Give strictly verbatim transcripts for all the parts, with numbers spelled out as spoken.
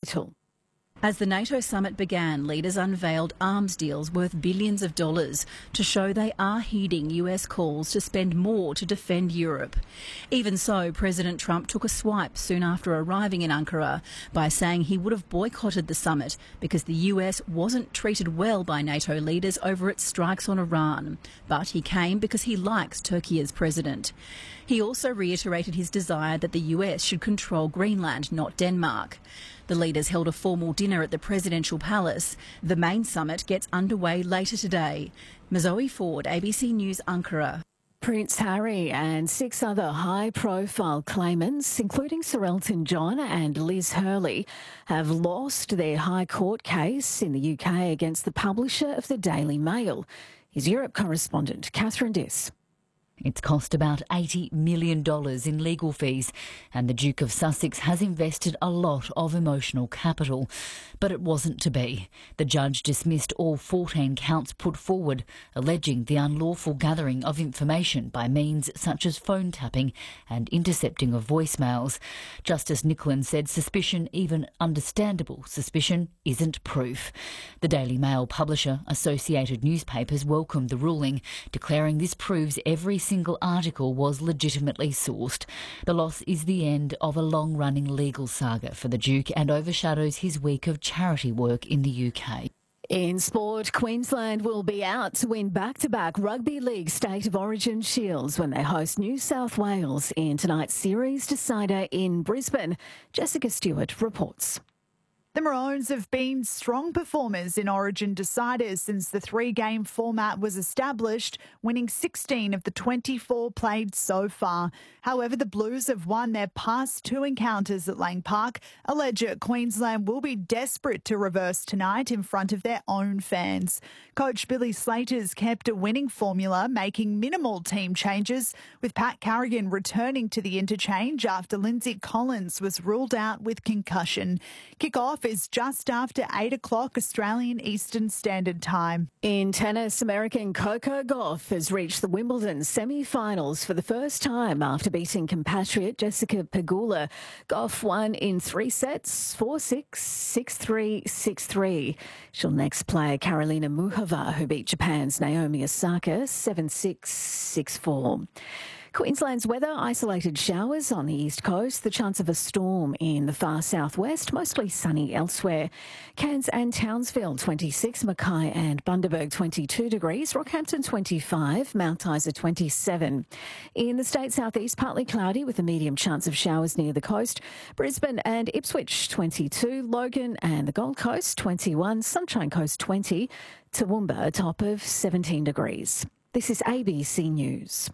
As the NATO summit began, leaders unveiled arms deals worth billions of dollars to show they are heeding U S calls to spend more to defend Europe. Even so, President Trump took a swipe soon after arriving in Ankara by saying he would have boycotted the summit because the U S wasn't treated well by NATO leaders over its strikes on Iran. But he came because he likes Turkey as president. He also reiterated his desire that the U S should control Greenland, not Denmark. The leaders held a formal dinner at the presidential palace. The main summit gets underway later today. Mazoe Ford, A B C News, Ankara. Prince Harry and six other high-profile claimants, including Sir Elton John and Liz Hurley, have lost their High Court case in the U K against the publisher of the Daily Mail. Here's Europe correspondent Catherine Diss. It's cost about eighty million dollars in legal fees, and the Duke of Sussex has invested a lot of emotional capital. But it wasn't to be. The judge dismissed all fourteen counts put forward, alleging the unlawful gathering of information by means such as phone tapping and intercepting of voicemails. Justice Nicklin said suspicion, even understandable suspicion, isn't proof. The Daily Mail publisher, Associated Newspapers, welcomed the ruling, declaring this proves every single article was legitimately sourced. The loss is the end of a long-running legal saga for the Duke and overshadows his week of charity work in the U K. In sport, Queensland will be out to win back-to-back Rugby League State of Origin shields when they host New South Wales in tonight's series decider in Brisbane. Jessica Stewart reports. The Maroons have been strong performers in Origin deciders since the three-game format was established, winning sixteen of the twenty-four played so far. However, the Blues have won their past two encounters at Lang Park. A legit Queensland will be desperate to reverse tonight in front of their own fans. Coach Billy Slater's kept a winning formula, making minimal team changes, with Pat Carrigan returning to the interchange after Lindsay Collins was ruled out with concussion. Kick-off is just after eight o'clock Australian Eastern Standard Time. In tennis, American Coco Gauff has reached the Wimbledon semi-finals for the first time after beating compatriot Jessica Pegula. Gauff won in three sets, four six, six three, six three. She'll next play Karolina Muchova, who beat Japan's Naomi Osaka seven six, six four. Queensland's weather, isolated showers on the east coast, the chance of a storm in the far southwest, mostly sunny elsewhere. Cairns and Townsville twenty-six, Mackay and Bundaberg twenty-two degrees, Rockhampton twenty-five, Mount Isa twenty-seven. In the state southeast, partly cloudy with a medium chance of showers near the coast. Brisbane and Ipswich twenty-two, Logan and the Gold Coast twenty-one, Sunshine Coast twenty, Toowoomba a top of seventeen degrees. This is A B C News.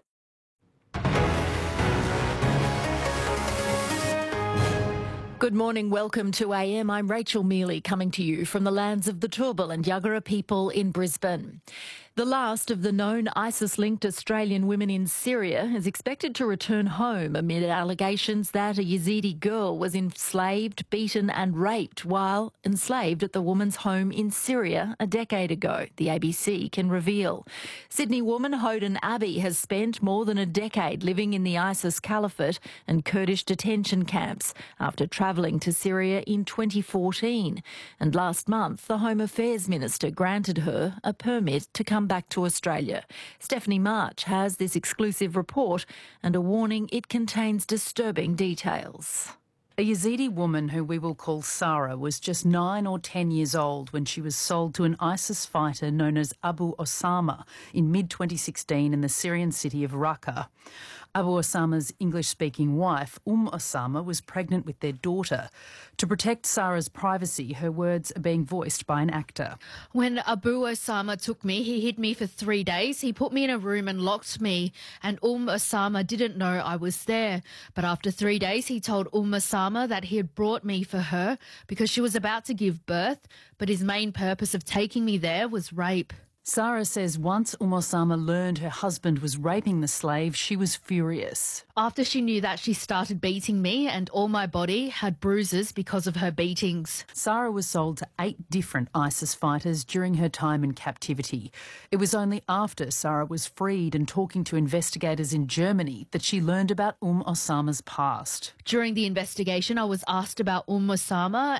Good morning, welcome to A M. I'm Rachel Mealy, coming to you from the lands of the Turrbal and Yagara people in Brisbane. The last of the known ISIS-linked Australian women in Syria is expected to return home amid allegations that a Yazidi girl was enslaved, beaten and raped while enslaved at the woman's home in Syria a decade ago, the A B C can reveal. Sydney woman Hoden Abbey has spent more than a decade living in the ISIS caliphate and Kurdish detention camps after travelling to Syria in twenty fourteen. And last month, the Home Affairs Minister granted her a permit to come back to Australia. Stephanie March has this exclusive report and a warning it contains disturbing details. A Yazidi woman who we will call Sarah was just nine or ten years old when she was sold to an ISIS fighter known as Abu Osama in mid twenty sixteen in the Syrian city of Raqqa. Abu Osama's English-speaking wife, Umm Osama, was pregnant with their daughter. To protect Sarah's privacy, her words are being voiced by an actor. When Abu Osama took me, he hid me for three days. He put me in a room and locked me, and Umm Osama didn't know I was there. But after three days, he told Umm Osama that he had brought me for her because she was about to give birth, but his main purpose of taking me there was rape. Sarah says once Umm Osama learned her husband was raping the slave, she was furious. After she knew that, she started beating me, and all my body had bruises because of her beatings. Sarah was sold to eight different ISIS fighters during her time in captivity. It was only after Sarah was freed and talking to investigators in Germany that she learned about Umm Osama's past. During the investigation, I was asked about Umm Osama